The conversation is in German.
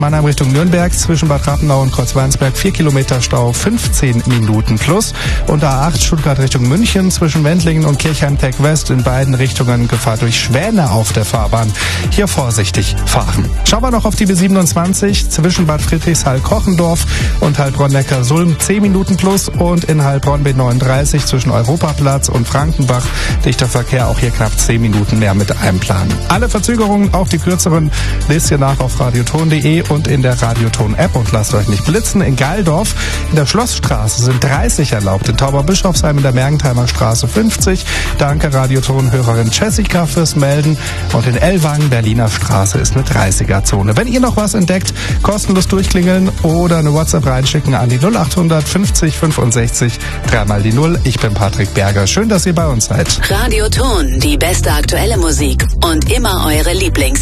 Mannheim Richtung Nürnberg zwischen Bad Rappenau und Kreuzweinsberg 4 Kilometer Stau, 15 Minuten plus. Und A8 Stuttgart Richtung München zwischen Wendlingen und Kirchheim-Tech West in beiden Richtungen Gefahr durch Schwäne auf der Fahrbahn. Hier vorsichtig fahren. Schauen wir noch auf die B27 zwischen Bad Friedrichshall-Kochendorf und Heilbronn-Neckarsulm 10 Minuten plus und in Heilbronn B39 zwischen Europaplatz und Frankenbach dichter Verkehr, auch hier knapp 10 Minuten mehr mit einplanen. Alle Verzögerungen, auch die kürzeren, lest ihr nach auf radioton.de und in der Radioton-App und lasst euch nicht blitzen. In Geildorf in der Schlossstraße sind 30 erlaubt, in Tauberbischofsheim in der Mergentheimer Straße 50. Danke Radioton-Hörerin Jessica fürs Melden. Und in Ellwangen, Berliner Straße, ist eine 30er-Zone. Wenn ihr noch was entdeckt, kostenlos durchklingeln oder eine WhatsApp reinschicken an die 0800 50 65 3 die 0. Ich bin Patrick Berger. Schön, dass ihr bei uns seid. Radioton, die beste aktuelle Musik und immer eure Lieblings